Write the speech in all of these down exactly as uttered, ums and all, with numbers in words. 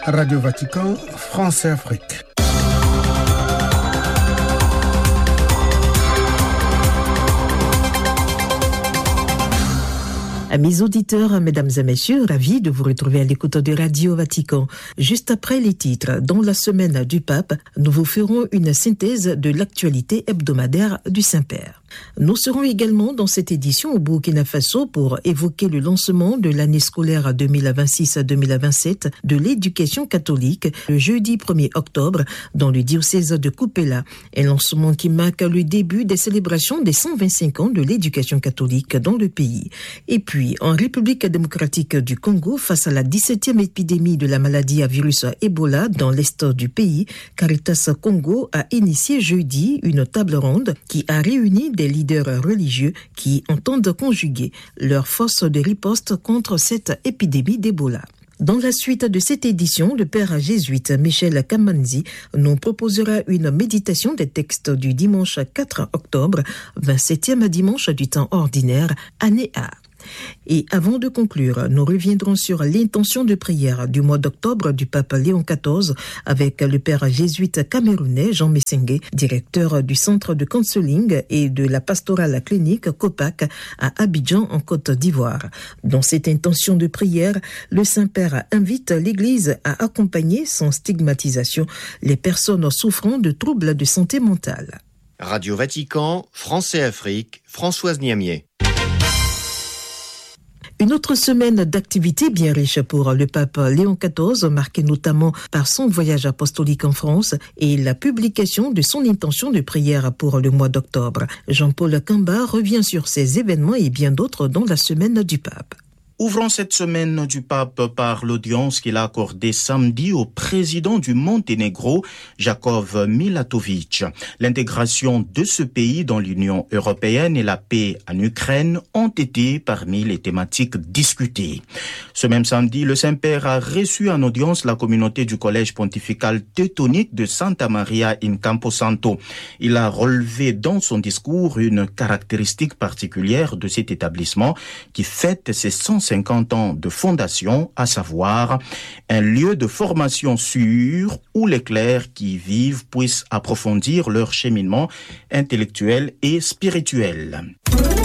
Radio Vatican, France et Afrique. Amis auditeurs, mesdames et messieurs, ravis de vous retrouver à l'écoute de Radio Vatican. Juste après les titres, dans la semaine du pape, nous vous ferons une synthèse de l'actualité hebdomadaire du Saint-Père. Nous serons également dans cette édition au Burkina Faso pour évoquer le lancement de l'année scolaire deux mille vingt-six deux mille vingt-sept de l'éducation catholique le jeudi premier octobre dans le diocèse de Kupela, un lancement qui marque le début des célébrations des cent vingt-cinq ans de l'éducation catholique dans le pays. Et puis, en République démocratique du Congo, face à la dix-septième épidémie de la maladie à virus Ebola dans l'est du pays, Caritas Congo a initié jeudi une table ronde qui a réuni des leaders religieux qui entendent conjuguer leurs forces de riposte contre cette épidémie d'Ebola. Dans la suite de cette édition, le père jésuite Michel Kamanzi nous proposera une méditation des textes du dimanche quatre octobre, vingt-septième dimanche du temps ordinaire, année A. Et avant de conclure, nous reviendrons sur l'intention de prière du mois d'octobre du pape Léon quatorze avec le père jésuite camerounais Jean Messengue, directeur du centre de counseling et de la pastorale clinique COPAC à Abidjan en Côte d'Ivoire. Dans cette intention de prière, le Saint-Père invite l'Église à accompagner sans stigmatisation les personnes souffrant de troubles de santé mentale. Radio Vatican, France et Afrique, Françoise Niamier. Une autre semaine d'activités bien riche pour le pape Léon quatorze, marquée notamment par son voyage apostolique en France et la publication de son intention de prière pour le mois d'octobre. Jean-Paul Kamba revient sur ces événements et bien d'autres dans la semaine du pape. Ouvrons cette semaine du pape par l'audience qu'il a accordée samedi au président du Monténégro, Jakov Milatovic. L'intégration de ce pays dans l'Union européenne et la paix en Ukraine ont été parmi les thématiques discutées. Ce même samedi, le Saint-Père a reçu en audience la communauté du collège pontifical teutonique de Santa Maria in Camposanto. Il a relevé dans son discours une caractéristique particulière de cet établissement qui fête ses cent cinquante ans de fondation, à savoir un lieu de formation sûr où les clercs qui y vivent puissent approfondir leur cheminement intellectuel et spirituel.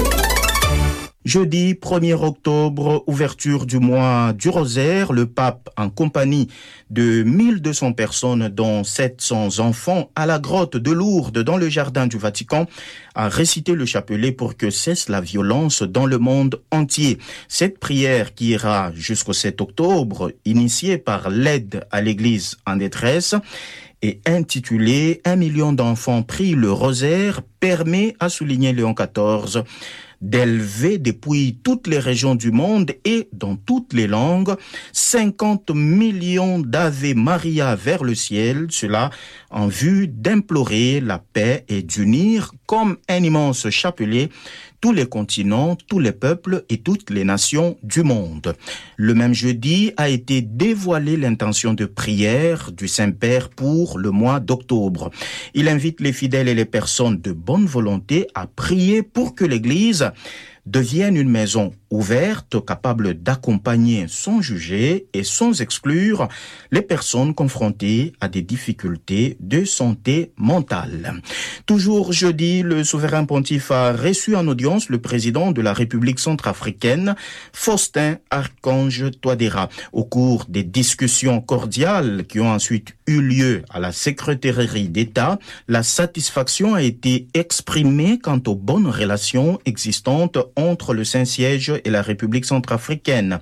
Jeudi premier octobre, ouverture du mois du rosaire, le pape, en compagnie de mille deux cents personnes, dont sept cents enfants, à la grotte de Lourdes, dans le jardin du Vatican, a récité le chapelet pour que cesse la violence dans le monde entier. Cette prière qui ira jusqu'au sept octobre, initiée par l'aide à l'Église en détresse, et intitulée « Un million d'enfants prient le rosaire » permet, a souligné Léon quatorze, d'élever depuis toutes les régions du monde et dans toutes les langues cinquante millions d'Ave Maria vers le ciel, cela en vue d'implorer la paix et d'unir comme un immense chapelet tous les continents, tous les peuples et toutes les nations du monde. Le même jeudi a été dévoilée l'intention de prière du Saint-Père pour le mois d'octobre. Il invite les fidèles et les personnes de bonne volonté à prier pour que l'Église devienne une maison ouverte, capable d'accompagner sans juger et sans exclure les personnes confrontées à des difficultés de santé mentale. Toujours jeudi, le souverain pontife a reçu en audience le président de la République centrafricaine, Faustin Archange Touadéra. Au cours des discussions cordiales qui ont ensuite eu lieu à la secrétaire d'État, la satisfaction a été exprimée quant aux bonnes relations existantes entre le Saint-Siège et la République centrafricaine.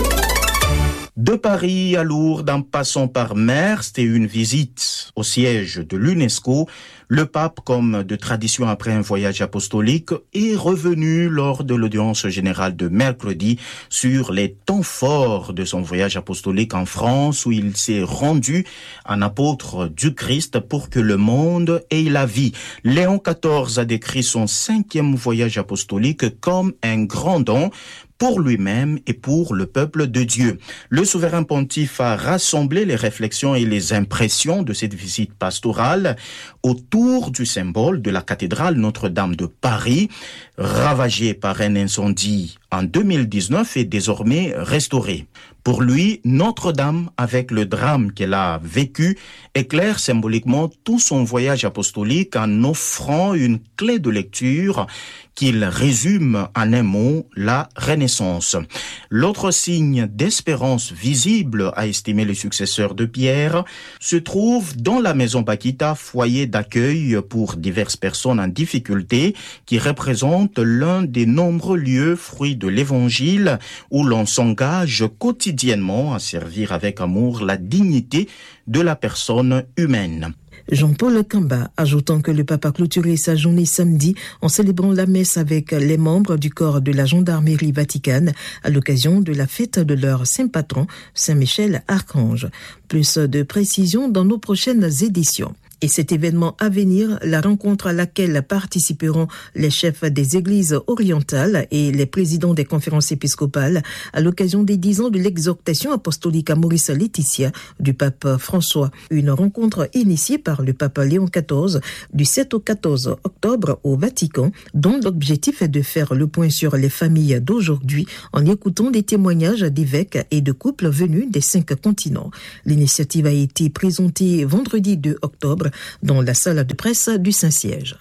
De Paris à Lourdes, en passant par Merst et une visite au siège de l'UNESCO, le pape, comme de tradition après un voyage apostolique, est revenu lors de l'audience générale de mercredi sur les temps forts de son voyage apostolique en France, où il s'est rendu en apôtre du Christ pour que le monde ait la vie. Léon quatorze a décrit son cinquième voyage apostolique comme un grand don pour lui-même et pour le peuple de Dieu. Le souverain pontife a rassemblé les réflexions et les impressions de cette visite pastorale autour du symbole de la cathédrale Notre-Dame de Paris, ravagée par un incendie en deux mille dix-neuf est désormais restaurée. Pour lui, Notre-Dame, avec le drame qu'elle a vécu, éclaire symboliquement tout son voyage apostolique en offrant une clé de lecture qu'il résume en un mot, la Renaissance. L'autre signe d'espérance visible, a estimé le successeur de Pierre, se trouve dans la maison Bakita, foyer d'accueil pour diverses personnes en difficulté, qui représente l'un des nombreux lieux fruits de l'Évangile où l'on s'engage quotidiennement à servir avec amour la dignité de la personne humaine. Jean-Paul Kamba, ajoutant que le pape a clôturé sa journée samedi en célébrant la messe avec les membres du corps de la gendarmerie vaticane à l'occasion de la fête de leur saint patron, Saint Michel Archange. Plus de précisions dans nos prochaines éditions. Et cet événement à venir, la rencontre à laquelle participeront les chefs des églises orientales et les présidents des conférences épiscopales à l'occasion des dix ans de l'exhortation apostolique à Maurice Laetitia du pape François. Une rencontre initiée par le pape Léon quatorze du sept au quatorze octobre au Vatican, dont l'objectif est de faire le point sur les familles d'aujourd'hui en écoutant des témoignages d'évêques et de couples venus des cinq continents. L'initiative a été présentée vendredi deux octobre dans la salle de presse du Saint-Siège.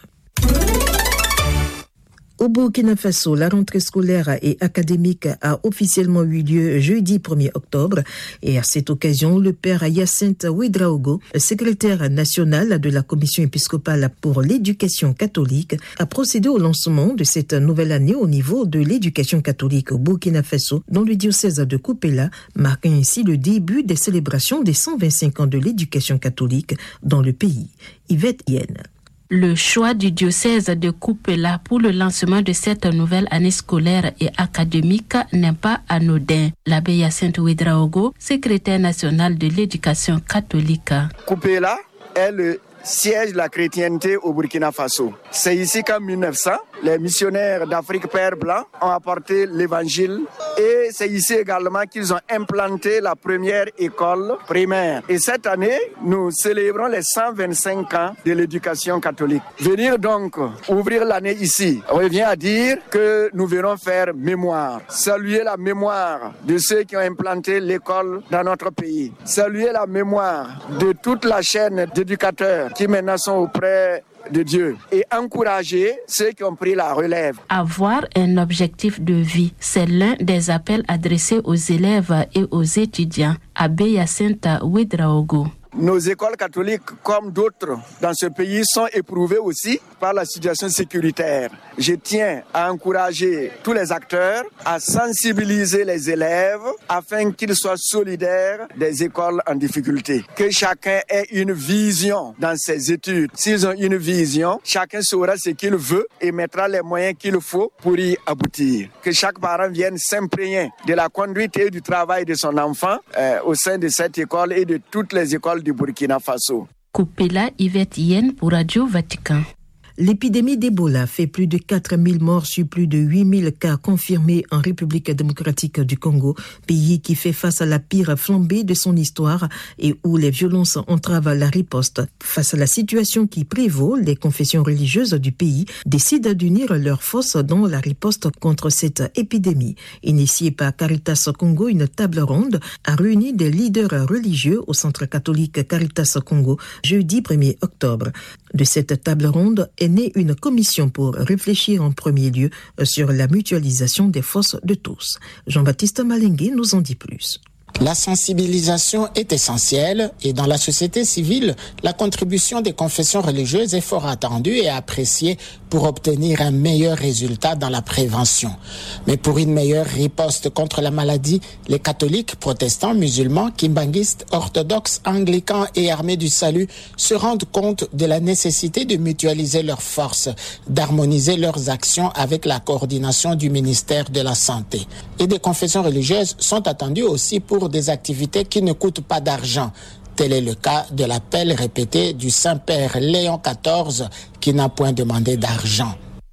Au Burkina Faso, la rentrée scolaire et académique a officiellement eu lieu jeudi premier octobre et à cette occasion, le père Hyacinthe Ouedraogo, secrétaire national de la Commission épiscopale pour l'éducation catholique, a procédé au lancement de cette nouvelle année au niveau de l'éducation catholique au Burkina Faso dans le diocèse de Kupela, marquant ainsi le début des célébrations des cent vingt-cinq ans de l'éducation catholique dans le pays. Yvette Yen. Le choix du diocèse de Kupela pour le lancement de cette nouvelle année scolaire et académique n'est pas anodin. L'abbé Hyacinthe Ouedraogo, secrétaire national de l'éducation catholique. Kupela est le siège de la chrétienté au Burkina Faso. C'est ici qu'en mille neuf cents, les missionnaires d'Afrique Père Blanc ont apporté l'évangile et c'est ici également qu'ils ont implanté la première école primaire. Et cette année, nous célébrons les cent vingt-cinq ans de l'éducation catholique. Venir donc ouvrir l'année ici revient à dire que nous venons faire mémoire, saluer la mémoire de ceux qui ont implanté l'école dans notre pays, saluer la mémoire de toute la chaîne d'éducateurs qui maintenant sont auprès de Dieu et encourager ceux qui ont pris la relève. Avoir un objectif de vie, c'est l'un des appels adressés aux élèves et aux étudiants. Abbé Hyacinthe Ouedraogo. Nos écoles catholiques, comme d'autres dans ce pays, sont éprouvées aussi par la situation sécuritaire. Je tiens à encourager tous les acteurs à sensibiliser les élèves afin qu'ils soient solidaires des écoles en difficulté. Que chacun ait une vision dans ses études. S'ils ont une vision, chacun saura ce qu'il veut et mettra les moyens qu'il faut pour y aboutir. Que chaque parent vienne s'imprégner de la conduite et du travail de son enfant euh, au sein de cette école et de toutes les écoles du Burkina Faso. Kupela, Yvette Yen pour Radio Vatican. L'épidémie d'Ebola fait plus de quatre mille morts sur plus de huit mille cas confirmés en République démocratique du Congo, pays qui fait face à la pire flambée de son histoire et où les violences entravent la riposte. Face à la situation qui prévaut, les confessions religieuses du pays décident d'unir leurs forces dans la riposte contre cette épidémie. Initiée par Caritas Congo, une table ronde a réuni des leaders religieux au centre catholique Caritas Congo jeudi premier octobre. De cette table ronde est née une commission pour réfléchir en premier lieu sur la mutualisation des forces de tous. Jean-Baptiste Malingué nous en dit plus. La sensibilisation est essentielle et dans la société civile, la contribution des confessions religieuses est fort attendue et appréciée pour obtenir un meilleur résultat dans la prévention. Mais pour une meilleure riposte contre la maladie, les catholiques, protestants, musulmans, kimbanguistes, orthodoxes, anglicans et armés du salut se rendent compte de la nécessité de mutualiser leurs forces, d'harmoniser leurs actions avec la coordination du ministère de la Santé. Et des confessions religieuses sont attendues aussi pour des activités qui ne coûtent pas d'argent. Tel est le cas de l'appel répété du Saint-Père Léon quatorze qui n'a point demandé d'argent.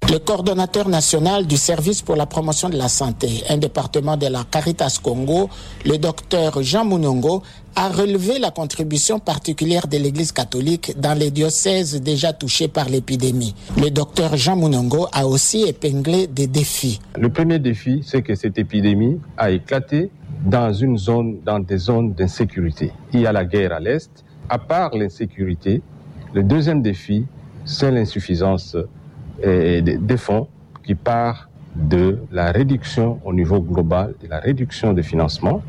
Le coordonnateur national du service pour la promotion de la santé, un département de la Caritas Congo, le docteur Jean Mounongo, a relevé la contribution particulière de l'Église catholique dans les diocèses déjà touchés par l'épidémie. Le docteur Jean Mounongo a aussi épinglé des défis. Le premier défi, c'est que cette épidémie a éclaté dans une zone, dans des zones d'insécurité. Il y a la guerre à l'est. À part l'insécurité, le deuxième défi, c'est l'insuffisance et des fonds qui part de la réduction au niveau global, de la réduction des financements.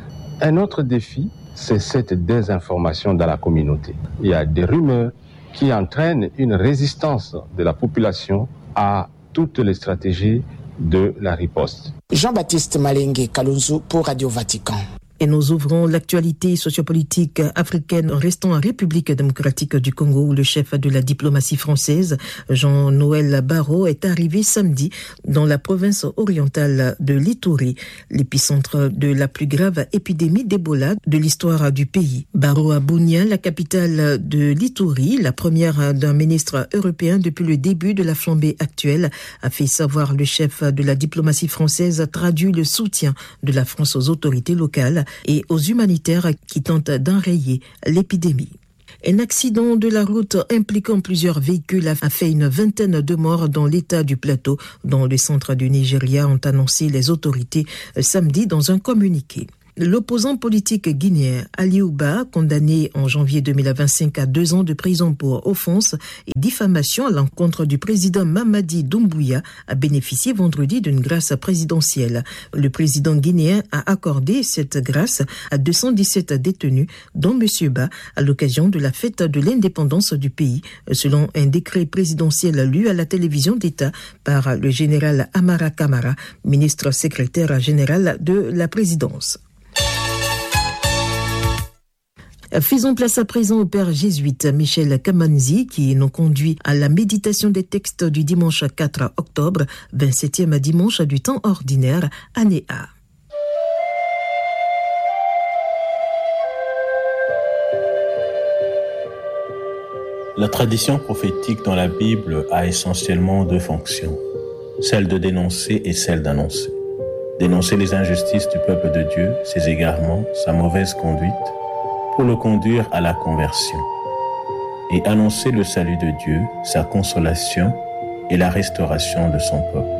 Un autre défi, c'est cette désinformation dans la communauté. Il y a des rumeurs qui entraînent une résistance de la population à toutes les stratégies de la riposte. Jean-Baptiste Malengue Kalunzu pour Radio Vatican. Et nous ouvrons l'actualité sociopolitique africaine en restant en République démocratique du Congo où le chef de la diplomatie française, Jean-Noël Barrot, est arrivé samedi dans la province orientale de l'Ituri, l'épicentre de la plus grave épidémie d'Ebola de l'histoire du pays. Barrot à Bunia, la capitale de l'Ituri, la première d'un ministre européen depuis le début de la flambée actuelle, a fait savoir le chef de la diplomatie française traduit le soutien de la France aux autorités locales et aux humanitaires qui tentent d'enrayer l'épidémie. Un accident de la route impliquant plusieurs véhicules a fait une vingtaine de morts dans l'état du Plateau, dans le centre du Nigeria, ont annoncé les autorités samedi dans un communiqué. L'opposant politique guinéen Aliou Ba, condamné en janvier deux mille vingt-cinq à deux ans de prison pour offense et diffamation à l'encontre du président Mamadi Doumbouya, a bénéficié vendredi d'une grâce présidentielle. Le président guinéen a accordé cette grâce à deux cent dix-sept détenus, dont M. Ba, à l'occasion de la fête de l'indépendance du pays, selon un décret présidentiel lu à la télévision d'État par le général Amara Kamara, ministre secrétaire général de la présidence. Faisons place à présent au père jésuite Michel Kamanzi qui nous conduit à la méditation des textes du dimanche quatre octobre, vingt-septième dimanche du temps ordinaire, année A. La tradition prophétique dans la Bible a essentiellement deux fonctions, celle de dénoncer et celle d'annoncer. Dénoncer les injustices du peuple de Dieu, ses égarements, sa mauvaise conduite, pour le conduire à la conversion, et annoncer le salut de Dieu, sa consolation et la restauration de son peuple.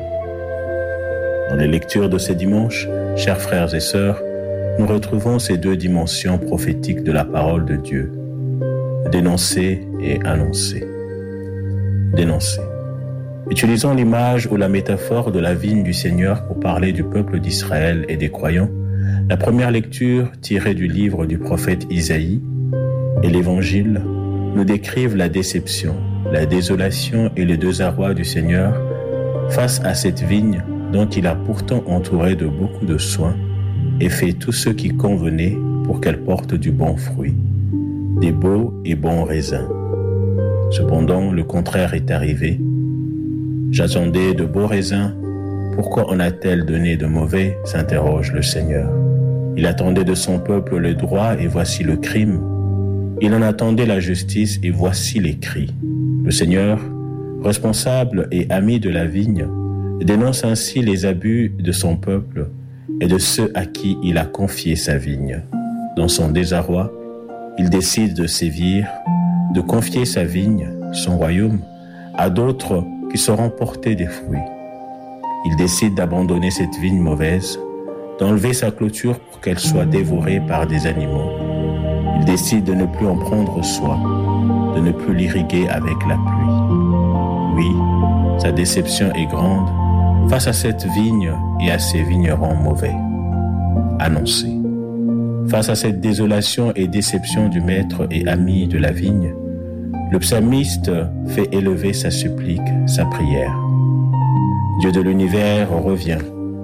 Dans les lectures de ces dimanches, chers frères et sœurs, nous retrouvons ces deux dimensions prophétiques de la parole de Dieu, dénoncer et annoncer. Dénoncer. Utilisant l'image ou la métaphore de la vigne du Seigneur pour parler du peuple d'Israël et des croyants, la première lecture, tirée du livre du prophète Isaïe, et l'Évangile nous décrivent la déception, la désolation et le désarroi du Seigneur face à cette vigne dont il a pourtant entouré de beaucoup de soins et fait tout ce qui convenait pour qu'elle porte du bon fruit, des beaux et bons raisins. Cependant, le contraire est arrivé. J'attendais de beaux raisins, pourquoi en a-t-elle donné de mauvais ? S'interroge le Seigneur. Il attendait de son peuple le droit et voici le crime. Il en attendait la justice et voici les cris. Le Seigneur, responsable et ami de la vigne, dénonce ainsi les abus de son peuple et de ceux à qui il a confié sa vigne. Dans son désarroi, il décide de sévir, de confier sa vigne, son royaume, à d'autres qui sauront porter des fruits. Il décide d'abandonner cette vigne mauvaise, d'enlever sa clôture pour qu'elle soit dévorée par des animaux. Il décide de ne plus en prendre soin, de ne plus l'irriguer avec la pluie. Oui, sa déception est grande face à cette vigne et à ces vignerons mauvais. Annoncé. Face à cette désolation et déception du maître et ami de la vigne, le psalmiste fait élever sa supplique, sa prière. Dieu de l'univers revient.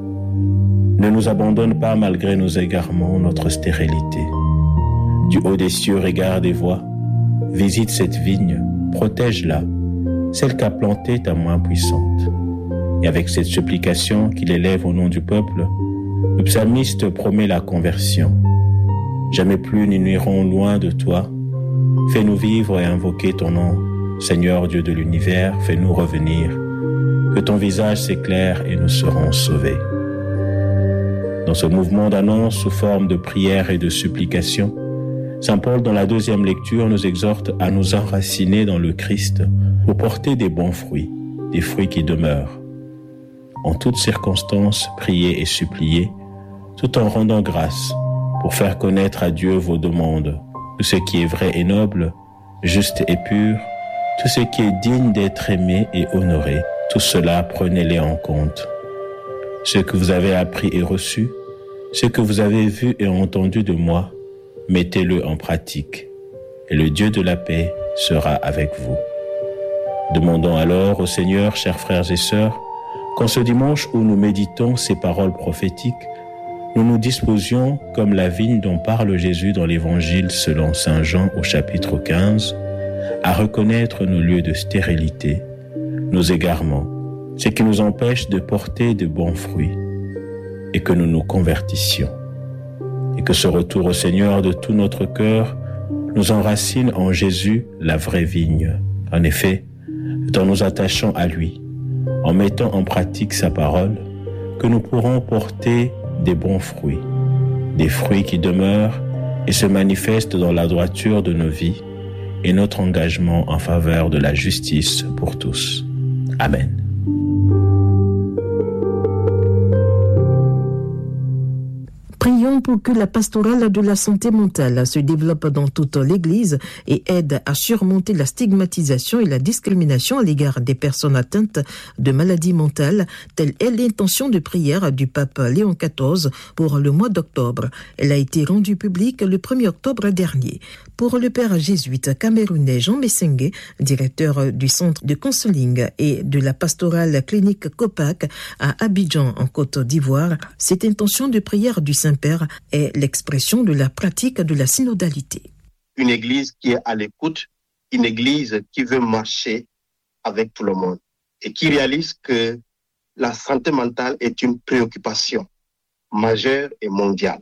Ne nous abandonne pas malgré nos égarements, notre stérilité. Du haut des cieux, regarde et vois. Visite cette vigne, protège-la, celle qu'a plantée ta main puissante. Et avec cette supplication qu'il élève au nom du peuple, le psalmiste promet la conversion. Jamais plus nous n'irons loin de toi. Fais-nous vivre et invoquer ton nom. Seigneur Dieu de l'univers, fais-nous revenir. Que ton visage s'éclaire et nous serons sauvés. Dans ce mouvement d'annonce sous forme de prière et de supplication, Saint Paul, dans la deuxième lecture, nous exhorte à nous enraciner dans le Christ pour porter des bons fruits, des fruits qui demeurent. En toutes circonstances, priez et suppliez, tout en rendant grâce pour faire connaître à Dieu vos demandes, tout ce qui est vrai et noble, juste et pur, tout ce qui est digne d'être aimé et honoré, tout cela prenez-les en compte. Ce que vous avez appris et reçu, ce que vous avez vu et entendu de moi, mettez-le en pratique, et le Dieu de la paix sera avec vous. Demandons alors au Seigneur, chers frères et sœurs, qu'en ce dimanche où nous méditons ces paroles prophétiques, nous nous disposions, comme la vigne dont parle Jésus dans l'Évangile selon saint Jean au chapitre quinze, à reconnaître nos lieux de stérilité, nos égarements, ce qui nous empêche de porter de bons fruits, et que nous nous convertissions. Et que ce retour au Seigneur de tout notre cœur nous enracine en Jésus, la vraie vigne. En effet, c'est en nous attachant à lui, en mettant en pratique sa parole, que nous pourrons porter des bons fruits, des fruits qui demeurent et se manifestent dans la droiture de nos vies et notre engagement en faveur de la justice pour tous. Amen. Prions pour que la pastorale de la santé mentale se développe dans toute l'Église et aide à surmonter la stigmatisation et la discrimination à l'égard des personnes atteintes de maladies mentales. Telle est l'intention de prière du pape Léon quatorze pour le mois d'octobre. Elle a été rendue publique le premier octobre dernier. Pour le père jésuite camerounais Jean Messengue, directeur du centre de counseling et de la pastorale clinique COPAC à Abidjan en Côte d'Ivoire, cette intention de prière du Saint-Père est l'expression de la pratique de la synodalité. Une église qui est à l'écoute, une église qui veut marcher avec tout le monde et qui réalise que la santé mentale est une préoccupation majeure et mondiale.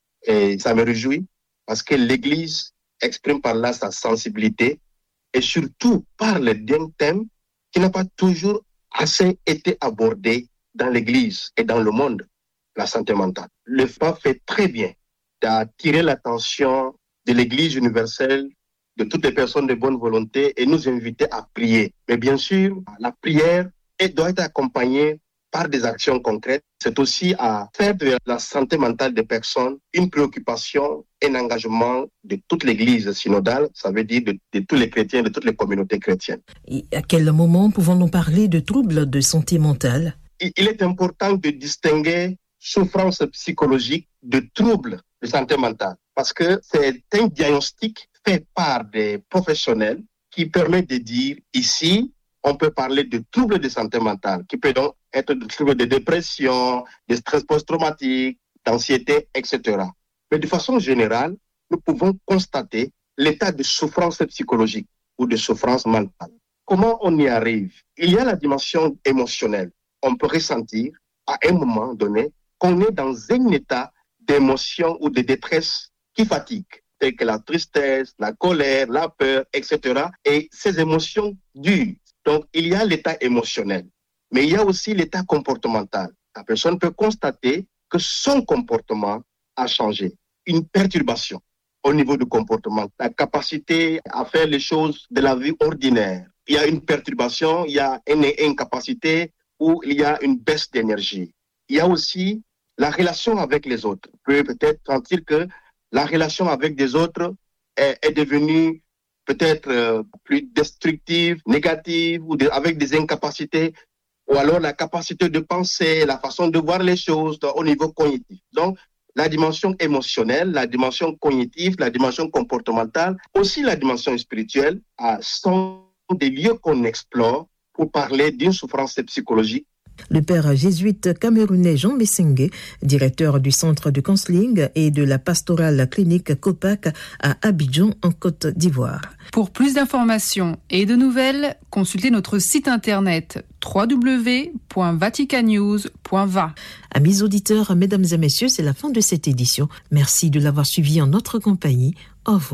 Et ça me réjouit parce que l'église exprime par là sa sensibilité et surtout parle d'un thème qui n'a pas toujours assez été abordé dans l'église et dans le monde, la santé mentale. Le pape fait très bien d'attirer l'attention de l'église universelle, de toutes les personnes de bonne volonté et nous inviter à prier. Mais bien sûr, la prière elle doit être accompagnée par des actions concrètes. C'est aussi à faire de la santé mentale des personnes une préoccupation, un engagement de toute l'église synodale, ça veut dire de, de tous les chrétiens, de toutes les communautés chrétiennes. Et à quel moment pouvons-nous parler de troubles de santé mentale ? Il est important de distinguer souffrance psychologique de troubles de santé mentale parce que c'est un diagnostic fait par des professionnels qui permet de dire ici, on peut parler de troubles de santé mentale qui peut donc être des troubles de dépression, de stress post-traumatique, d'anxiété, et cetera. Mais de façon générale, nous pouvons constater l'état de souffrance psychologique ou de souffrance mentale. Comment on y arrive ? Il y a la dimension émotionnelle. On peut ressentir à un moment donné qu'on est dans un état d'émotion ou de détresse qui fatigue, tel que la tristesse, la colère, la peur, et cetera. Et ces émotions durent. Donc, il y a l'état émotionnel, mais il y a aussi l'état comportemental. La personne peut constater que son comportement a changé. Une perturbation au niveau du comportement, la capacité à faire les choses de la vie ordinaire. Il y a une perturbation, il y a une incapacité ou il y a une baisse d'énergie. Il y a aussi la relation avec les autres. On peut peut-être sentir que la relation avec des autres est, est devenue peut-être euh, plus destructive, négative, ou de, avec des incapacités, ou alors la capacité de penser, la façon de voir les choses au niveau cognitif. Donc, la dimension émotionnelle, la dimension cognitive, la dimension comportementale, aussi la dimension spirituelle, euh, sont des lieux qu'on explore pour parler d'une souffrance psychologique. Le père jésuite camerounais Jean Messengue, directeur du centre de counseling et de la pastorale clinique COPAC à Abidjan en Côte d'Ivoire. Pour plus d'informations et de nouvelles, consultez notre site internet w w w point vaticanews point v a. Amis auditeurs, mesdames et messieurs, c'est la fin de cette édition. Merci de l'avoir suivi en notre compagnie. Au revoir.